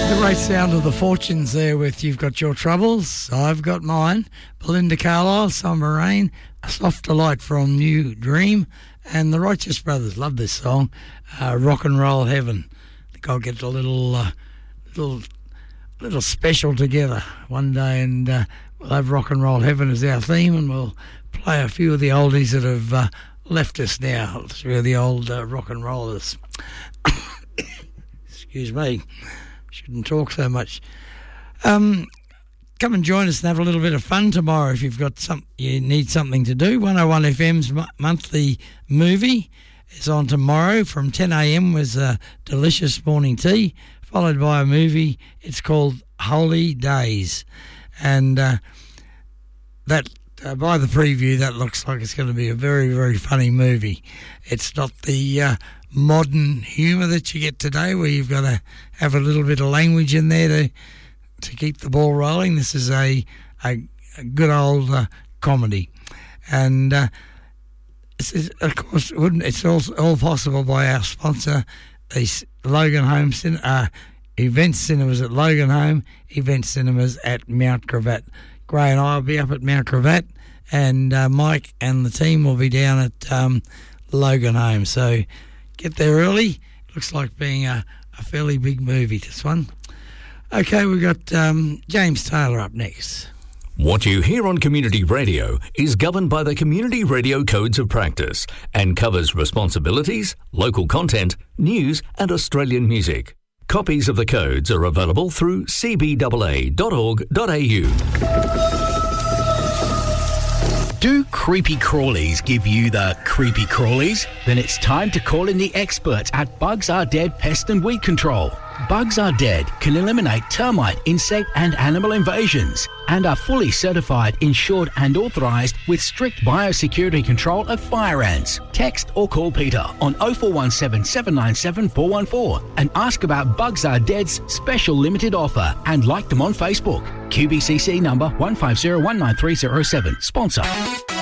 The great sound of the Fortunes there with You've Got Your Troubles, I've Got Mine, Belinda Carlisle, Summer Rain, A Soft Delight from New Dream, and the Righteous Brothers. Love this song, Rock and Roll Heaven. I think I'll get a little special together one day, and we'll have Rock and Roll Heaven as our theme, and we'll play a few of the oldies that have left us now, through the old rock and rollers. Excuse me. Shouldn't talk so much. Come and join us and have a little bit of fun tomorrow if you need something to do. 101 FM's monthly movie is on tomorrow from 10 a.m. with a delicious morning tea, followed by a movie. It's called Holy Days. And that by the preview, that looks like it's going to be a very, very funny movie. It's not the modern humour that you get today, where you've got to have a little bit of language in there to keep the ball rolling. This is a good old comedy, and of course it's all possible by our sponsor, the Logan Home Event Cinemas at Logan Home, Event Cinemas at Mount Gravatt. Gray and I will be up at Mount Gravatt, and Mike and the team will be down at Logan Home. So get there early. Looks like being a fairly big movie, this one. Okay, we've got James Taylor up next. What you hear on Community Radio is governed by the Community Radio Codes of Practice and covers responsibilities, local content, news and Australian music. Copies of the codes are available through cbaa.org.au. Do creepy crawlies give you the creepy crawlies? Then it's time to call in the experts at Bugs Are Dead Pest and Weed Control. Bugs Are Dead can eliminate termite, insect and animal invasions and are fully certified, insured and authorised with strict biosecurity control of fire ants. Text or call Peter on 0417 797 414 and ask about Bugs Are Dead's special limited offer and like them on Facebook. QBCC number 150 19307. Sponsor.